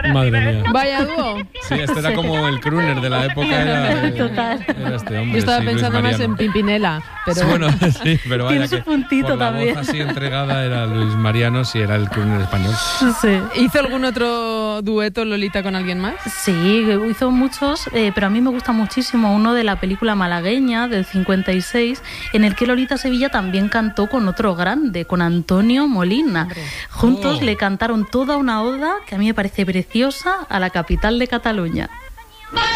Madre mía. Vaya dúo. Sí, este era como el crooner de la época. Total. Era este hombre. Yo estaba sí, pensando Luis más en Mariano. Pimpinela. Pero Sí, bueno, sí, pero vaya Tiene su que puntito por la también. voz así entregada era Luis Mariano, si era el crooner español. Sí. ¿hizo algún otro dueto Lolita con alguien más? Sí, hizo muchos, pero a mí me gusta muchísimo uno de la película malagueña del 56, en el que Lolita Sevilla también cantó con otro grande, con Antonio Molina. Hombre. Juntos Oh. le cantaron toda una oda que a mí me parece preciosa a la capital de Cataluña.